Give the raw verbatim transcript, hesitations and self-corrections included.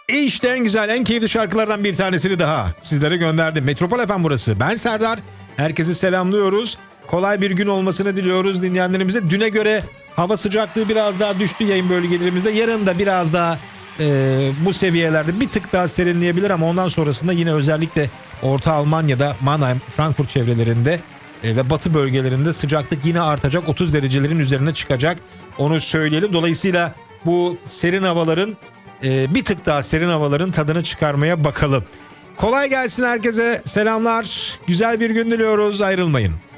İşte en güzel, en keyifli şarkılardan bir tanesini daha sizlere gönderdim. Metropol F M burası. Ben Serdar. Herkesi selamlıyoruz. Kolay bir gün olmasını diliyoruz dinleyenlerimize. Düne göre hava sıcaklığı biraz daha düştü yayın bölgelerimizde. Yarın da biraz daha e, bu seviyelerde bir tık daha serinleyebilir ama ondan sonrasında yine özellikle Orta Almanya'da, Mannheim, Frankfurt çevrelerinde e, ve batı bölgelerinde sıcaklık yine artacak. otuz derecelerin üzerine çıkacak. Onu söyleyelim. Dolayısıyla bu serin havaların e, bir tık daha serin havaların tadını çıkarmaya bakalım. Kolay gelsin herkese. Selamlar. Güzel bir gün diliyoruz. Ayrılmayın.